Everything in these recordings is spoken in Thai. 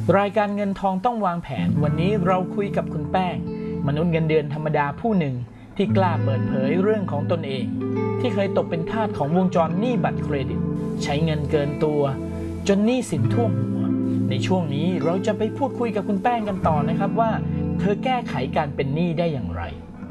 รายการเงินทองต้องวางแผนวันนี้เราคุยกับคุณแป้งมนุษย์เงินเดือนธรรมดาผู้หนึ่งที่กล้าเปิดเผยเรื่องของตนเองที่เคยตกเป็นทาสของวงจรหนี้บัตรเครดิตใช้เงินเกินตัวจนหนี้สินท่วมหัวในช่วงนี้เราจะไปพูดคุยกับคุณแป้งกันต่อนะครับว่าเธอแก้ไขการเป็นหนี้ได้อย่างไร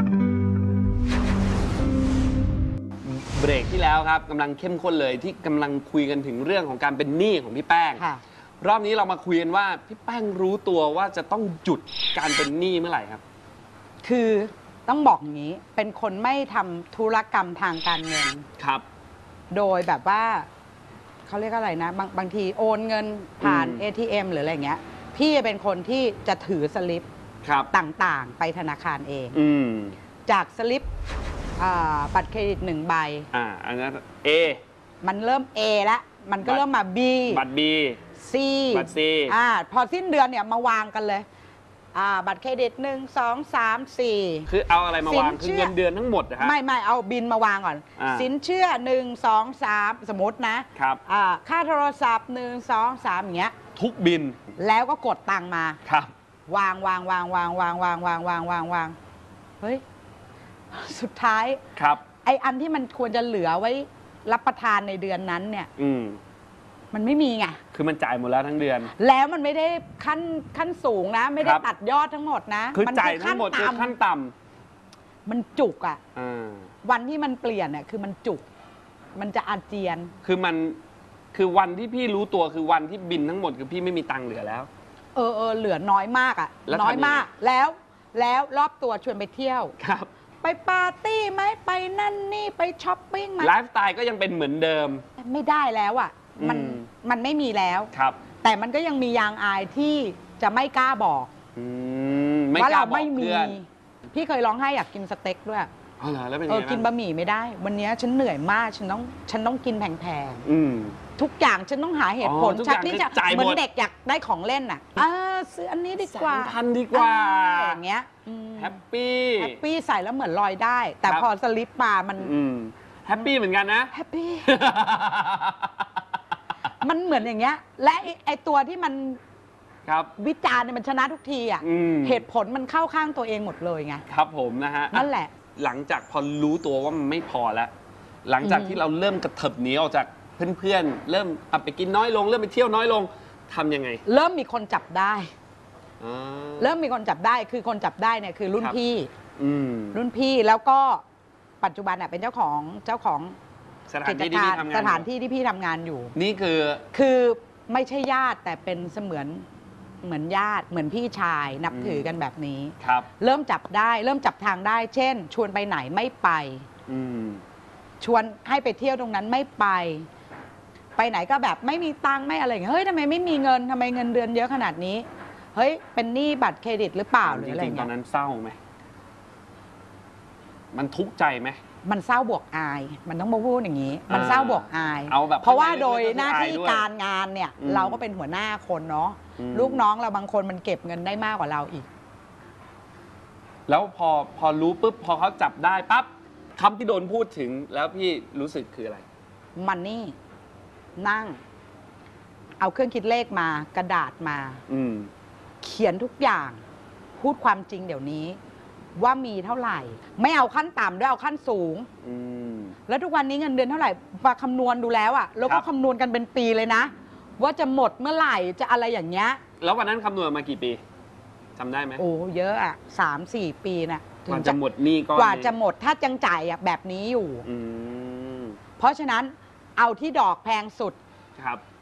เบรกที่แล้วครับกำลังเข้มข้นเลยที่กำลังคุยกันถึงเรื่องของการเป็นหนี้ของพี่แป้งรอบนี้เรามาคุยกันว่าพี่แป้งรู้ตัวว่าจะต้องหยุดการเป็นหนี้เมื่อไหร่ครับคือต้องบอกอย่างนี้เป็นคนไม่ทำธุรกรรมทางการเงินครับโดยแบบว่าเขาเรียกอะไรนะบางทีโอนเงินผ่าน ATM หรืออะไรเงี้ยพี่เป็นคนที่จะถือสลิปต่างๆไปธนาคารเองจากสลิปบัตรเครดิต1 ใบอันนั้น A มันเริ่ม A แล้วมันก็เริ่มมา B บัตร B C บัตร C พอสิ้นเดือนเนี่ยมาวางกันเลยบัตรเครดิต1 2 3 4 คือเอาอะไรมาวางคือเงินเดือนทั้งหมดนะครับไม่เอาบินมาวางก่อนสินเชื่อ1 2 3สมมตินะครับค่าโทรศัพท์1 2 3อย่างเงี้ยทุกบินแล้วก็กดตังค์มาครับวางเฮ้ยสุดท้ายครับไออันที่มันควรจะเหลือไว้รับประทานในเดือนนั้นเนี่ยมันไม่มีไงคือมันจ่ายหมดแล้วทั้งเดือนแล้วมันไม่ได้ขั้นสูงนะไม่ได้ตัดยอดทั้งหมดนะคือจ่ายทั้งหมดคือขั้นต่ำมันจุกวันที่มันเปลี่ยนเนี่ยคือมันจุกมันจะอาเจียนคือวันที่พี่รู้ตัวคือวันที่บินทั้งหมดคือพี่ไม่มีตังค์เหลือแล้วเหลือน้อยมากน้อยมากแล้วรอบตัวชวนไปเที่ยวครับไปปาร์ตี้ไหมไปนั่นนี่ไปช้อปปิ้งไหมไลฟ์สไตล์ก็ยังเป็นเหมือนเดิมไม่ได้แล้วมันไม่มีแล้วครับแต่มันก็ยังมียางอายที่จะไม่กล้าบอกว่าเราไม่มีพี่เคยร้องไห้อยากกินสเต็กด้วยแล้วเป็นไงกินบะหมี่ไม่ได้วันนี้ฉันเหนื่อยมากฉันต้องกินแพงๆทุกอย่างฉันต้องหาเหตุผลชักนี่จะเหมือนเด็กอยากได้ของเล่นซื้ออันนี้ดีกว่า 3,000 ดีกว่าอย่างเงี้ยแฮปปี้ใส่แล้วเหมือนลอยได้แต่พอสลิปมามันแฮปปี้เหมือนกันนะแฮปปี้มันเหมือนอย่างเงี้ยและไอตัวที่มันวิจารณ์เนี่ยมันชนะทุกทีเหตุผลมันเข้าข้างตัวเองหมดเลยไงครับผมนะฮะนั่นแหละหลังจากพอรู้ตัวว่ามันไม่พอแล้วหลังจากที่เราเริ่มกระเถิบหนีออกจากเพื่อนๆเริ่มไปกินน้อยลงเริ่มไปเที่ยวน้อยลงทำยังไงเริ่มมีคนจับได้เริ่มมีคนจับได้คือคนจับได้เนี่ยคือรุ่นพี่แล้วก็ปัจจุบันเป็นเจ้าของสถานที่ที่พี่ทำงานสถานที่ที่พี่ทำงานอยู่นี่คือไม่ใช่ญาติแต่เป็นเสมือนเหมือนญาติเหมือนพี่ชายนับถือกันแบบนี้เริ่มจับได้เริ่มจับทางได้เช่นชวนไปไหนไม่ไปชวนให้ไปเที่ยวตรงนั้นไม่ไปไหนก็แบบไม่มีตังค์ไม่อะไรอย่างเงี้ยเฮ้ยทำไมไม่มีเงินทำไมเงินเดือนเยอะขนาดนี้เฮ้ยเป็นหนี้บัตรเครดิตหรือเปล่าหรืออะไรเงี้ยตอนนั้นเศร้าไหมมันทุกข์ใจไหมมันเศร้าบวกอายมันต้องมาพูดอย่างนี้มันเศร้าบวกอายเพราะว่าโดยหน้าที่การงานเนี่ยเราก็เป็นหัวหน้าคนเนาะลูกน้องเราบางคนมันเก็บเงินได้มากกว่าเราอีกแล้วพอรู้ปุ๊บพอเขาจับได้ปั๊บคำที่โดนพูดถึงแล้วพี่รู้สึกคืออะไรมันนี่นั่งเอาเครื่องคิดเลขมากระดาษมาเขียนทุกอย่างพูดความจริงเดี๋ยวนี้ว่ามีเท่าไหร่ไม่เอาขั้นต่ำด้วยเอาขั้นสูงแล้วทุกวันนี้เงินเดือนเท่าไหร่มาคำนวณดูแล้วแล้วก็คำนวณกันเป็นปีเลยนะว่าจะหมดเมื่อไหร่จะอะไรอย่างเงี้ยแล้ววันนั้นคำนวณมากี่ปีจำได้ไหมโอ้เยอะ3-4 ปีนะกว่าจะหมดหนี้ก็กว่าจะหมดถ้าจังจ่ายแบบนี้อยู่เพราะฉะนั้นเอาที่ดอกแพงสุด